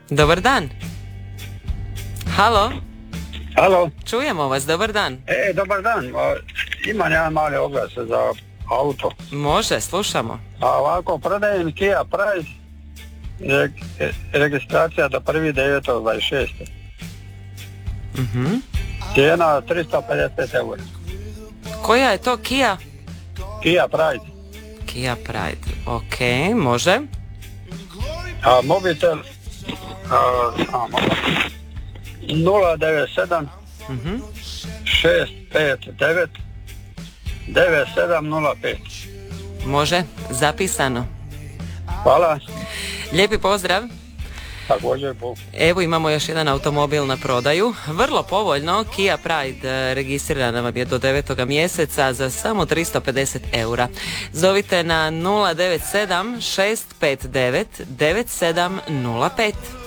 Dobar dan. Halo? Halo. Čujemo vas, dobar dan. Dobar dan. Imam jedan mali oglas za auto. Može, slušamo. A ovako, prodajem Kia Price, registracija do 1.9.26. Cijena 355 eura. Koja je to Kia? Kia Pride. Kia Pride, ok, može. A mobitel 097 659 9705. Može, zapisano. Hvala. Lijepi pozdrav. Također, Bog. Evo imamo još jedan automobil na prodaju. Vrlo povoljno, Kia Pride registrirana vam je do 9. mjeseca za samo 350 eura. Zovite na 097 659 9705.